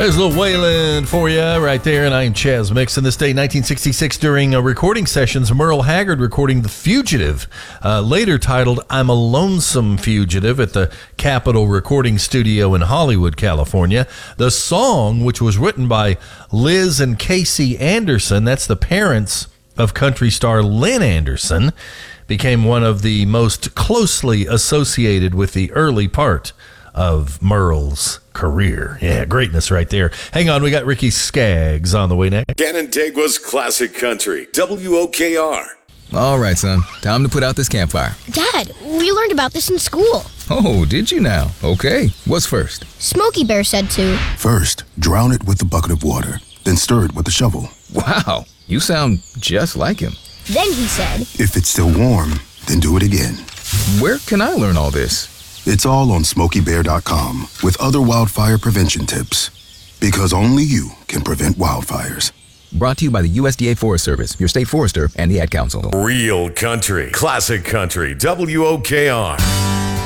There's a little Waylon for you right there, and I am Chaz Mixon. This day, 1966, during recording sessions, Merle Haggard recording The Fugitive, later titled I'm a Lonesome Fugitive, at the Capitol Recording Studio in Hollywood, California. The song, which was written by Liz and Casey Anderson, that's the parents of country star Lynn Anderson, became one of the most closely associated with the early part of Merle's career. Yeah, greatness right there. Hang on, we got Ricky Skaggs on the way next. Canandaigua's Classic Country, WOKR. All right, son. Time to put out this campfire. Dad, we learned about this in school. Oh, did you now? Okay. What's first? Smokey Bear said to. First, drown it with a bucket of water, then stir it with a shovel. Wow, you sound just like him. Then he said, If it's still warm, then do it again. Where can I learn all this? It's all on SmokeyBear.com with other wildfire prevention tips. Because only you can prevent wildfires. Brought to you by the USDA Forest Service, your state forester, and the Ad Council. Real country, classic country, WOKR.